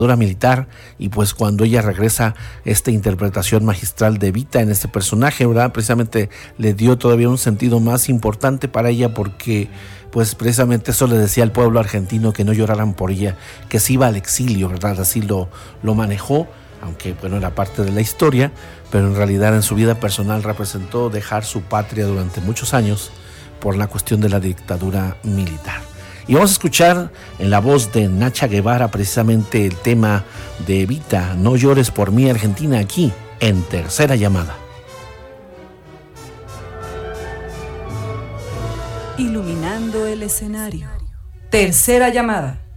militar, y pues cuando ella regresa, esta interpretación magistral de Evita en este personaje, ¿verdad? Precisamente le dio todavía un sentido más importante para ella, porque pues precisamente eso le decía al pueblo argentino, que no lloraran por ella, que se iba al exilio, ¿verdad? Así lo manejó, aunque bueno, era parte de la historia, pero en realidad en su vida personal representó dejar su patria durante muchos años por la cuestión de la dictadura militar. Y vamos a escuchar en la voz de Nacha Guevara precisamente el tema de Evita, No llores por mí, Argentina, aquí en Tercera Llamada. Iluminando el escenario. Tercera Llamada.